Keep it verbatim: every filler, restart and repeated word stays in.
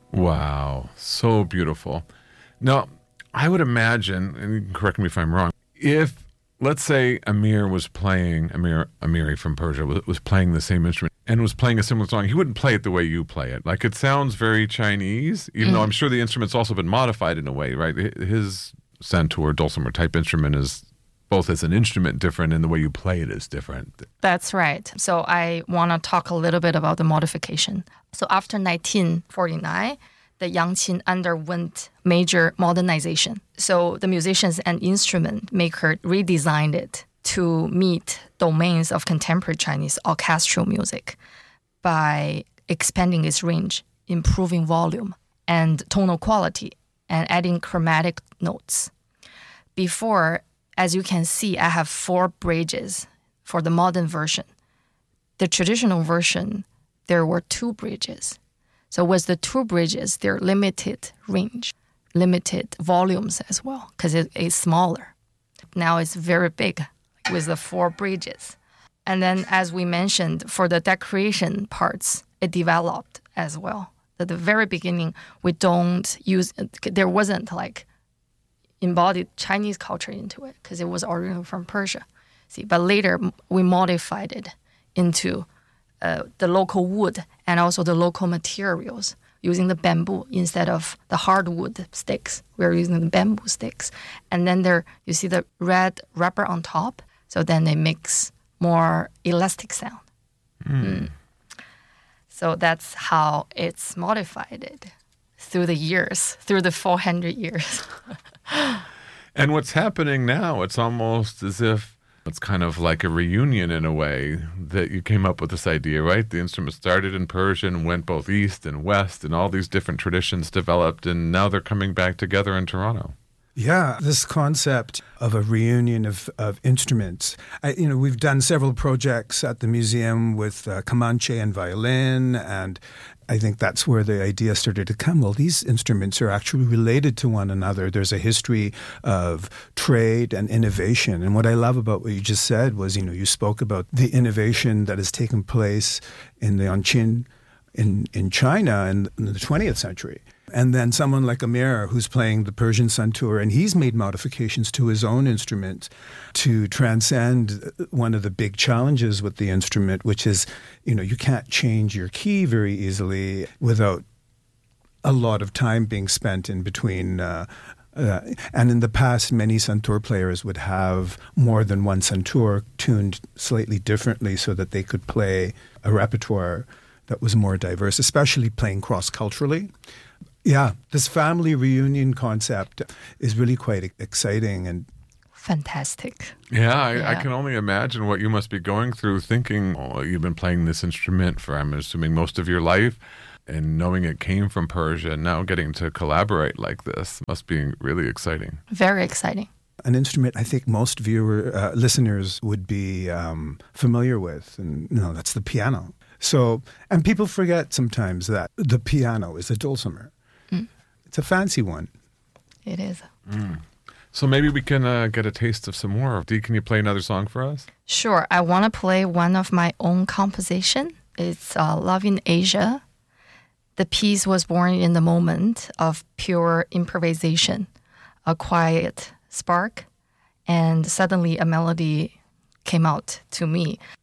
Wow, so beautiful. Now, I would imagine, and you can correct me if I'm wrong, if, let's say, Amir was playing, Amir Amiri from Persia was, was playing the same instrument and was playing a similar song, he wouldn't play it the way you play it. Like, it sounds very Chinese, even mm. though I'm sure the instrument's also been modified in a way, right? His santur, dulcimer type instrument is both as an instrument different and the way you play it is different. That's right. So I want to talk a little bit about the modification. So after nineteen forty-nine, the yangqin underwent major modernization. So the musicians and instrument maker redesigned it to meet domains of contemporary Chinese orchestral music by expanding its range, improving volume and tonal quality, and adding chromatic notes. Before, as you can see, I have four bridges for the modern version. The traditional version, there were two bridges. So with the two bridges, they're limited range, limited volumes as well, because it is smaller. Now it's very big with the four bridges. And then, as we mentioned, for the decoration parts, it developed as well. At the very beginning, we don't use, there wasn't like embodied Chinese culture into it because it was originally from Persia. See, but later we modified it into uh, the local wood and also the local materials, using the bamboo instead of the hardwood sticks. We're using the bamboo sticks. And then there, you see the red rubber on top, so then it makes more elastic sound. Mm. Mm. So that's how it's modified it through the years, through the four hundred years. And what's happening now, it's almost as if it's kind of like a reunion in a way that you came up with this idea, right? The instrument started in Persia and went both east and west, and all these different traditions developed, and now they're coming back together in Toronto. Yeah, this concept of a reunion of, of instruments. I, you know, we've done several projects at the museum with uh, Comanche and violin, and I think that's where the idea started to come. Well, these instruments are actually related to one another. There's a history of trade and innovation. And what I love about what you just said was, you know, you spoke about the innovation that has taken place in the Yangqin in, in China in, in the twentieth century. And then someone like Amir, who's playing the Persian santur, and he's made modifications to his own instrument to transcend one of the big challenges with the instrument, which is, you know, you can't change your key very easily without a lot of time being spent in between. Uh, uh, and in the past, many santur players would have more than one santur tuned slightly differently so that they could play a repertoire that was more diverse, especially playing cross-culturally. Yeah, this family reunion concept is really quite exciting and fantastic. Yeah, I, yeah. I can only imagine what you must be going through thinking, oh, you've been playing this instrument for, I'm assuming, most of your life, and knowing it came from Persia, and now getting to collaborate like this must be really exciting. Very exciting. An instrument I think most viewer uh, listeners would be um, familiar with, and you know, that's the piano. So, and people forget sometimes that the piano is a dulcimer. Mm. It's a fancy one. It is. Mm. So maybe we can uh, get a taste of some more. Dee, can you play another song for us? Sure. I want to play one of my own composition. It's uh, Love in Asia. The piece was born in the moment of pure improvisation, a quiet spark, and suddenly a melody came out to me.